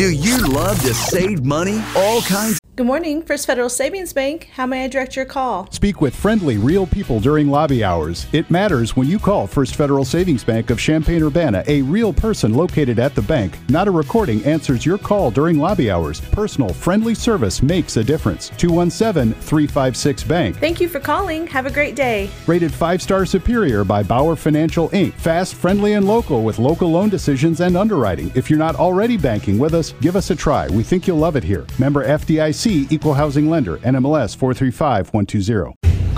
Do you love to save money? All kinds. Good morning, First Federal Savings Bank. How may I direct your call? Speak with friendly, real people during lobby hours. It matters when you call First Federal Savings Bank of Champaign-Urbana. A real person located at the bank. Not a recording answers your call during lobby hours. Personal, friendly service makes a difference. 217-356-BANK. Thank you for calling. Have a great day. Rated 5-star superior by Bauer Financial, Inc. Fast, friendly, and local with local loan decisions and underwriting. If you're not already banking with us, give us a try. We think you'll love it here. Member FDIC, Equal Housing Lender, NMLS 435120.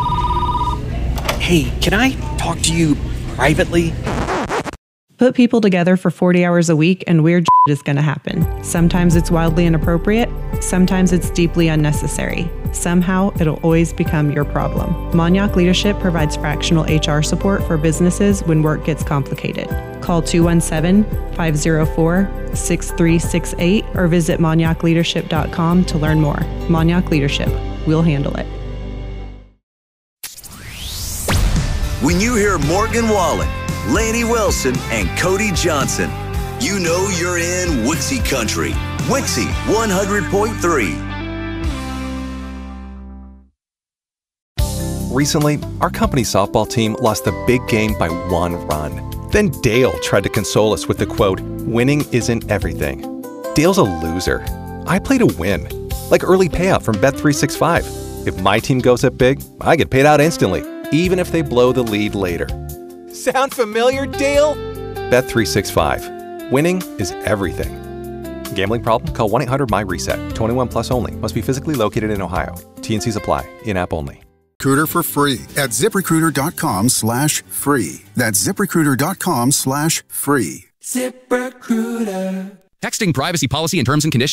Hey, can I talk to you privately? Put people together for 40 hours a week and weird shit is going to happen. Sometimes it's wildly inappropriate. Sometimes it's deeply unnecessary. Somehow, it'll always become your problem. Monyac Leadership provides fractional HR support for businesses when work gets complicated. Call 217-504-6368 or visit monyacleadership.com to learn more. Monyac Leadership. We'll handle it. When you hear Morgan Wallen, Laney Wilson, and Cody Johnson, you know you're in Wixie Country. Wixie 100.3. Recently, our company softball team lost the big game by 1 run. Then Dale tried to console us with the quote, "Winning isn't everything." Dale's a loser. I play to win, like early payout from Bet365. If my team goes up big, I get paid out instantly, even if they blow the lead later. Sound familiar, Dale? Bet365. Winning is everything. Gambling problem? Call 1-800-MY-RESET. 21 plus only. Must be physically located in Ohio. T&Cs apply. In-app only. Recruiter for free at ZipRecruiter.com/free. That's ZipRecruiter.com/free. ZipRecruiter. Texting privacy policy and terms and conditions.